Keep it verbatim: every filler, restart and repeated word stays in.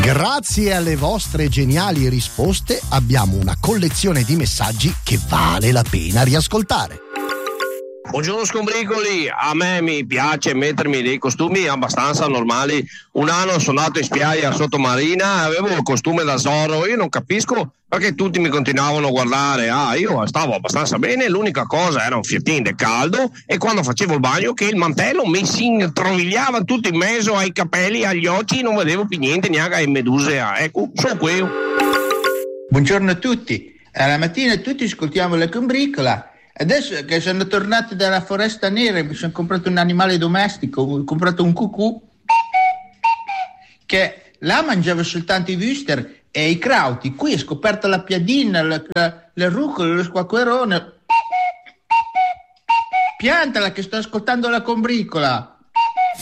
Grazie alle vostre geniali risposte abbiamo una collezione di messaggi che vale la pena riascoltare. Buongiorno scombricoli, a me mi piace mettermi dei costumi abbastanza normali. Un anno sono andato in spiaggia sottomarina e avevo il costume da Zorro. Io non capisco perché tutti mi continuavano a guardare. Ah, io stavo abbastanza bene, l'unica cosa era un fiatin de caldo e quando facevo il bagno che il mantello mi si introvigliava tutto in mezzo ai capelli, agli occhi, non vedevo più niente, neanche ai meduse. Ah, ecco, sono qui. Buongiorno a tutti, alla mattina tutti ascoltiamo la combricola. Adesso che sono tornato dalla foresta nera mi sono comprato un animale domestico, ho comprato un cucù che là mangiava soltanto i wuster e i crauti, qui ho scoperto la piadina, la, la, le rucole, lo squacquerone. Piantala che sto ascoltando la combricola.